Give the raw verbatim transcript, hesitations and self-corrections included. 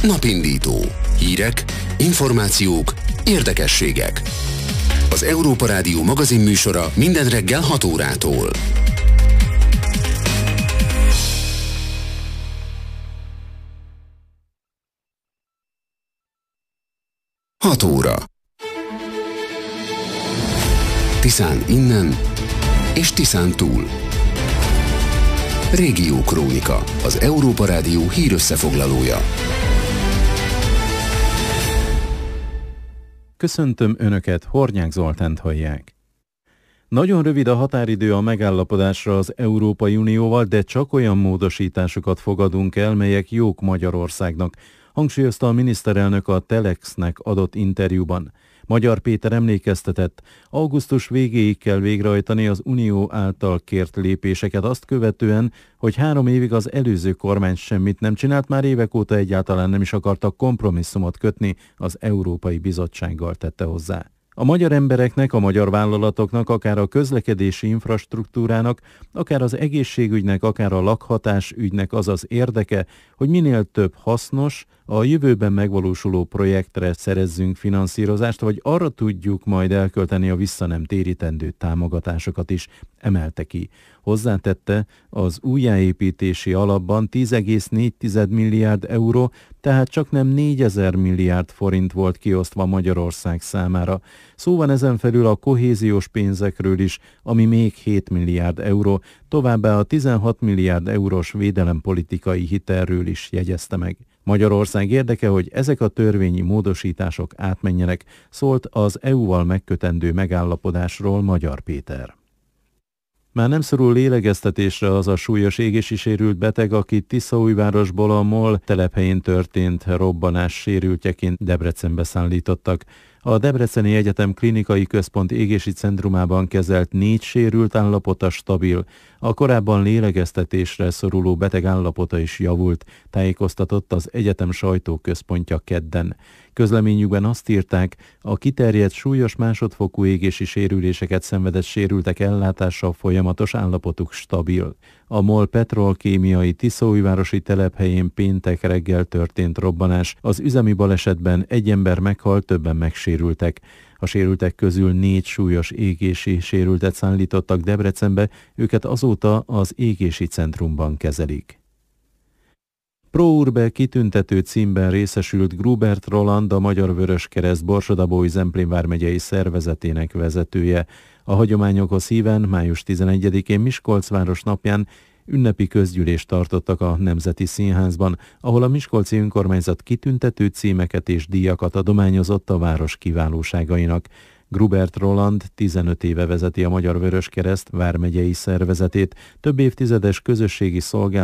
Napindító. Hírek, információk, érdekességek. Az Európa Rádió magazinműsora minden reggel hat órától. hat óra. Tiszán innen és Tiszán túl. Régió Krónika, az Európa Rádió hírösszefoglalója. Köszöntöm Önöket, Hornyák Zoltánt hallják. Nagyon rövid a határidő a megállapodásra az Európai Unióval, de csak olyan módosításokat fogadunk el, melyek jók Magyarországnak, hangsúlyozta a miniszterelnök a Telexnek adott interjúban. Magyar Péter emlékeztetett, augusztus végéig kell végrehajtani az Unió által kért lépéseket azt követően, hogy három évig az előző kormány semmit nem csinált, már évek óta egyáltalán nem is akartak kompromisszumot kötni, az Európai Bizottsággal tette hozzá. A magyar embereknek, a magyar vállalatoknak, akár a közlekedési infrastruktúrának, akár az egészségügynek, akár a lakhatásügynek az az érdeke, hogy minél több hasznos, a jövőben megvalósuló projektre szerezzünk finanszírozást, vagy arra tudjuk majd elkölteni a vissza nem térítendő támogatásokat is, emelte ki. Hozzátette, az újjáépítési alapban tíz egész négy milliárd euró, tehát csaknem négyezer milliárd forint volt kiosztva Magyarország számára. Szó van ezen felül a kohéziós pénzekről is, ami még hét milliárd euró, továbbá a tizenhat milliárd eurós védelempolitikai hitelről is jegyezte meg. Magyarország érdeke, hogy ezek a törvényi módosítások átmenjenek, szólt az é u-val megkötendő megállapodásról Magyar Péter. Már nem szorul lélegeztetésre az a súlyos égési sérült beteg, akit Tiszaújvárosból a MOL telephelyén történt robbanás sérültjeként Debrecenbe szállítottak. A Debreceni Egyetem Klinikai Központ égési centrumában kezelt négy sérült állapota stabil. A korábban lélegeztetésre szoruló beteg állapota is javult, tájékoztatott az egyetem sajtóközpontja kedden. Közleményükben azt írták, a kiterjedt súlyos másodfokú égési sérüléseket szenvedett sérültek ellátása folyamatos, állapotuk stabil. A MOL petrolkémiai Tiszaújvárosi telephelyén péntek reggel történt robbanás. Az üzemi balesetben egy ember meghalt, többen megsérültek. A sérültek közül négy súlyos égési sérültet szállítottak Debrecenbe, őket azóta az égési centrumban kezelik. Pro Urbe kitüntető címben részesült Grubert Roland, a Magyar Vöröskereszt Borsod-Abaúj-Zemplén vármegyei szervezetének vezetője. A hagyományokhoz híven május tizenegyedikén Miskolc város napján ünnepi közgyűlést tartottak a Nemzeti Színházban, ahol a miskolci önkormányzat kitüntető címeket és díjakat adományozott a város kiválóságainak. Grubert Roland tizenöt éve vezeti a Magyar Vöröskereszt vármegyei szervezetét, több évtizedes közösségi szolgálat